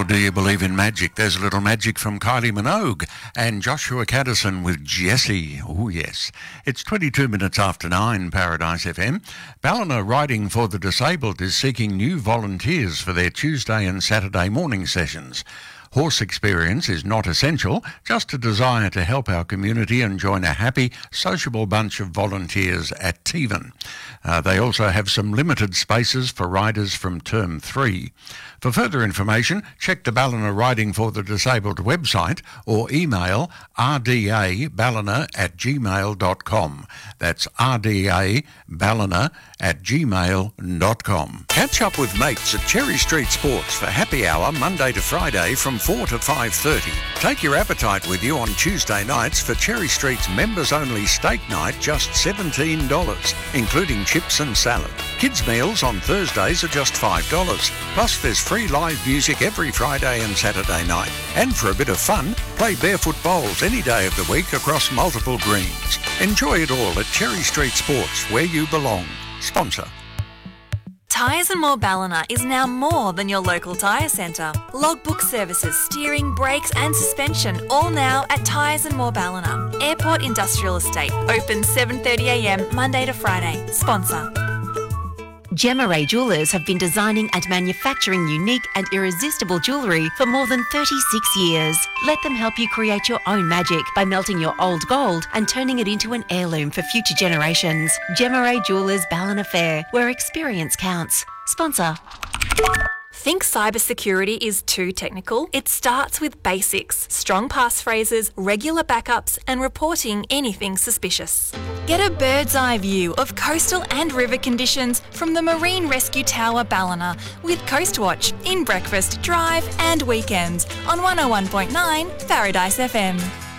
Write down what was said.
Do you believe in magic? There's a little magic from Kylie Minogue and Joshua Caddison with Jessie. Oh, yes. It's 22 minutes after 9, Paradise FM. Ballina Riding for the Disabled is seeking new volunteers for their Tuesday and Saturday morning sessions. Horse experience is not essential, just a desire to help our community and join a happy, sociable bunch of volunteers at Tevan. They also have some limited spaces for riders from Term 3. For further information, check the Ballina Riding for the Disabled website or email rdaballina@gmail.com. That's rdaballina@gmail.com. Catch up with mates at Cherry Street Sports for happy hour Monday to Friday from 4 to 5:30. Take your appetite with you on Tuesday nights for Cherry Street's members-only steak night, just $17, including chips and salad. Kids' meals on Thursdays are just $5. Plus, there's free live music every Friday and Saturday night. And for a bit of fun, play barefoot bowls any day of the week across multiple greens. Enjoy it all at Cherry Street Sports, where you belong. Sponsor. Tyres and More Ballina is now more than your local tyre centre. Logbook services, steering, brakes and suspension, all now at Tyres and More Ballina. Airport Industrial Estate, open 7:30am Monday to Friday. Sponsor. Gemma Ray Jewellers have been designing and manufacturing unique and irresistible jewellery for more than 36 years. Let them help you create your own magic by melting your old gold and turning it into an heirloom for future generations. Gemma Ray Jewellers Ballina Fair, where experience counts. Sponsor. Think cybersecurity is too technical? It starts with basics, strong passphrases, regular backups and reporting anything suspicious. Get a bird's eye view of coastal and river conditions from the Marine Rescue Tower Ballina with Coastwatch in breakfast, drive and weekends on 101.9 Paradise FM.